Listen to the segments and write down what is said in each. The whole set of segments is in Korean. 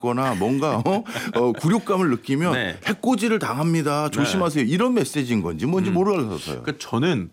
거나 뭔가 굴욕감을 느끼면 네. 해코지를 당합니다. 조심하세요. 이런 메시지인 건지 뭔지 모르겠어서요. 그러니까 저는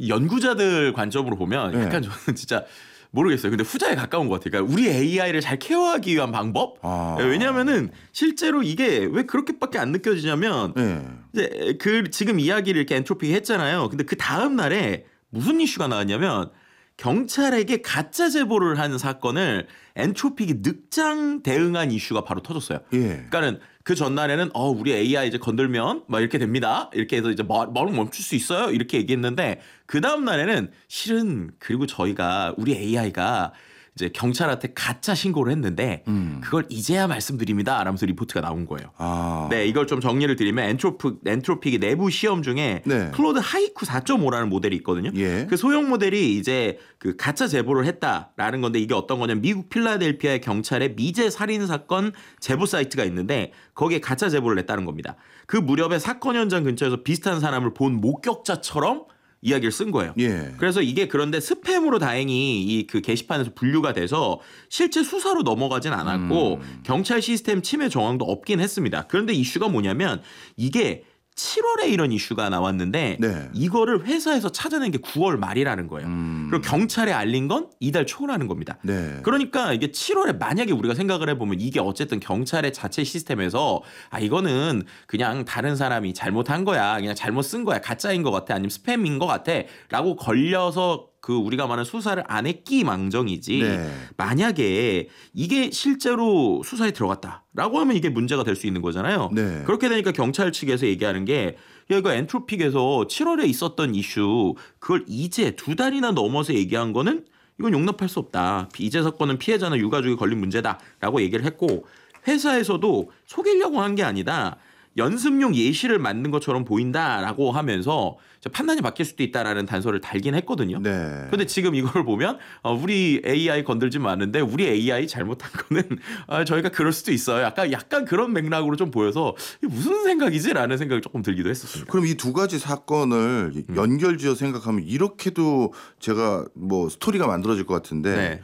연구자들 관점으로 보면 약간 저는 진짜 모르겠어요. 근데 후자에 가까운 것 같아요. 그러니까 우리 AI를 잘 케어하기 위한 방법? 왜냐하면은 실제로 이게 왜 그렇게밖에 안 느껴지냐면 이제 지금 이야기를 이렇게 엔트로피 했잖아요. 근데 그 다음 날에 무슨 이슈가 나왔냐면 경찰에게 가짜 제보를 한 사건을 엔트로픽이 늑장 대응한 이슈가 바로 터졌어요. 그러니까는 그 전날에는 우리 AI 이제 건들면 막 이렇게 됩니다. 이렇게 해서 이제 말을 멈출 수 있어요. 이렇게 얘기했는데 그 다음 날에는 실은 그리고 저희가 우리 AI가 이제 경찰한테 가짜 신고를 했는데 그걸 이제야 말씀드립니다. 라면서 리포트가 나온 거예요. 네, 이걸 좀 정리를 드리면 엔트로픽의 내부 시험 중에 클로드 하이쿠 4.5라는 모델이 있거든요. 그 소형 모델이 이제 그 가짜 제보를 했다라는 건데 이게 어떤 거냐면 미국 필라델피아의 경찰의 미제 살인 사건 제보 사이트가 있는데 거기에 가짜 제보를 냈다는 겁니다. 그 무렵에 사건 현장 근처에서 비슷한 사람을 본 목격자처럼 이야기를 쓴 거예요. 그래서 이게 그런데 스팸으로 다행히 이 그 게시판에서 분류가 돼서 실제 수사로 넘어가진 않았고 경찰 시스템 침해 정황도 없긴 했습니다. 그런데 이슈가 뭐냐면 이게 7월에 이런 이슈가 나왔는데 이거를 회사에서 찾아낸 게 9월 말이라는 거예요. 그리고 경찰에 알린 건 이달 초라는 겁니다. 그러니까 이게 7월에 만약에 우리가 생각을 해보면 이게 어쨌든 경찰의 자체 시스템에서 이거는 그냥 다른 사람이 잘못한 거야. 그냥 잘못 쓴 거야. 가짜인 것 같아. 아니면 스팸인 것 같아. 라고 걸려서 그 우리가 말하는 수사를 안 했기 망정이지 만약에 이게 실제로 수사에 들어갔다라고 하면 이게 문제가 될 수 있는 거잖아요. 그렇게 되니까 경찰 측에서 얘기하는 게 이거 엔트로픽에서 7월에 있었던 이슈 그걸 이제 2달이나 넘어서 얘기한 거는 이건 용납할 수 없다. 이제 사건은 피해자나 유가족이 걸린 문제다라고 얘기를 했고 회사에서도 속이려고 한 게 아니다. 연습용 예시를 만든 것처럼 보인다라고 하면서 판단이 바뀔 수도 있다라는 단서를 달긴 했거든요. 그런데 지금 이걸 보면 우리 AI 건들지 마는데 우리 AI 잘못한 거는 저희가 그럴 수도 있어요. 약간 그런 맥락으로 좀 보여서 이게 무슨 생각이지라는 생각이 조금 들기도 했었습니다. 그럼 이 두 가지 사건을 연결지어 생각하면 이렇게도 제가 뭐 스토리가 만들어질 것 같은데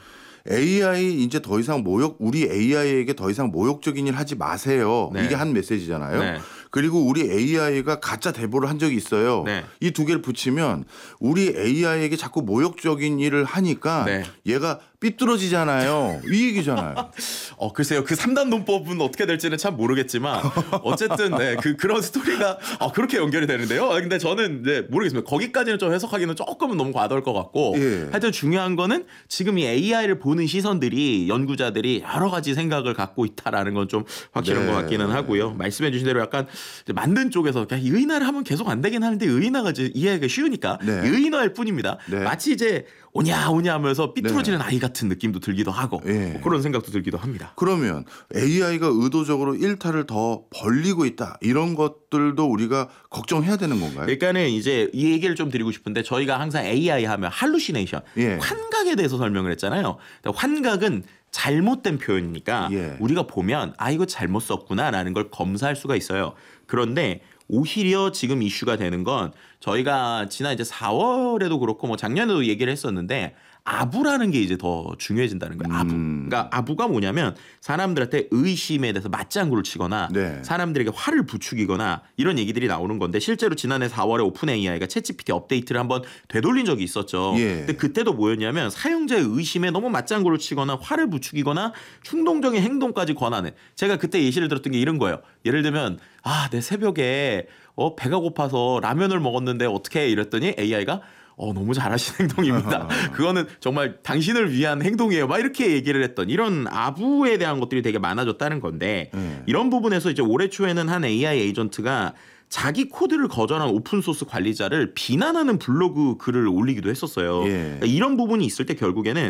AI 이제 더 이상 우리 AI에게 더 이상 모욕적인 일 하지 마세요. 이게 한 메시지잖아요. 그리고 우리 AI가 가짜 대보를 한 적이 있어요. 이 두 개를 붙이면 우리 AI에게 자꾸 모욕적인 일을 하니까 얘가 삐뚤어지잖아요. 이 얘기잖아요. 글쎄요. 그 3단 논법은 어떻게 될지는 참 모르겠지만 어쨌든 그런 스토리가 그렇게 연결이 되는데요. 근데 저는 모르겠습니다. 거기까지는 좀 해석하기는 조금은 너무 과도할 것 같고 하여튼 중요한 거는 지금 이 AI를 보는 시선들이 연구자들이 여러 가지 생각을 갖고 있다라는 건 좀 확실한 것 같기는 하고요. 말씀해 주신 대로 약간 만든 쪽에서 의인화를 하면 계속 안 되긴 하는데 의인화가 이제 이해하기가 쉬우니까 의인화일 뿐입니다. 마치 이제 오냐 하면서 삐뚤어지는 아이 같은 느낌도 들기도 하고 뭐 그런 생각도 들기도 합니다. 그러면 AI가 의도적으로 일탈을 더 벌리고 있다. 이런 것들도 우리가 걱정해야 되는 건가요? 그러니까는 이제 이 얘기를 좀 드리고 싶은데 저희가 항상 AI 하면 할루시네이션, 환각에 대해서 설명을 했잖아요. 환각은 잘못된 표현이니까 우리가 보면 이거 잘못 썼구나라는 걸 검사할 수가 있어요. 그런데 오히려 지금 이슈가 되는 건 저희가 지난 이제 4월에도 그렇고 뭐 작년에도 얘기를 했었는데 아부라는 게 이제 더 중요해진다는 거예요. 아부. 그러니까 아부가 뭐냐면 사람들한테 의심에 대해서 맞장구를 치거나 사람들에게 화를 부추기거나 이런 얘기들이 나오는 건데 실제로 지난해 4월에 오픈 AI가 챗GPT 업데이트를 한번 되돌린 적이 있었죠. 근데 그때도 뭐였냐면 사용자의 의심에 너무 맞장구를 치거나 화를 부추기거나 충동적인 행동까지 권하는 제가 그때 예시를 들었던 게 이런 거예요. 예를 들면 내 새벽에 배가 고파서 라면을 먹었는데 어떻게 이랬더니 AI가 너무 잘하신 행동입니다. 그거는 정말 당신을 위한 행동이에요. 막 이렇게 얘기를 했던 이런 아부에 대한 것들이 되게 많아졌다는 건데 이런 부분에서 이제 올해 초에는 한 AI 에이전트가 자기 코드를 거절한 오픈소스 관리자를 비난하는 블로그 글을 올리기도 했었어요. 그러니까 이런 부분이 있을 때 결국에는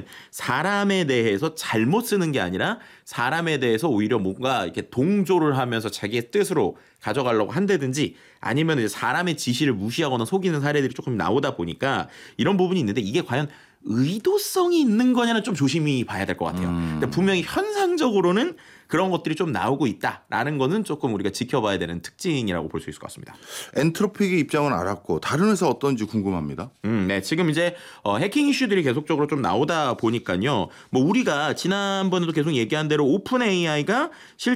사람에 대해서 잘못 쓰는 게 아니라 사람에 대해서 오히려 뭔가 이렇게 동조를 하면서 자기의 뜻으로 가져가려고 한다든지 아니면 이제 사람의 지시를 무시하거나 속이는 사례들이 조금 나오다 보니까 이런 부분이 있는데 이게 과연 의도성이 있는 거냐는 좀 조심히 봐야 될 것 같아요. 근데 분명히 현상적으로는 그런 것들이 좀 나오고 있다라는 거는 조금 우리가 지켜봐야 되는 특징이라고 볼 수 있을 것 같습니다. 엔트로픽의 입장은 알았고 다른 회사 어떤지 궁금합니다. 네, 지금 이제 해킹 이슈들이 계속적으로 좀 나오다 보니까요. 뭐 우리가 지난번에도 계속 얘기한 대로 오픈 AI가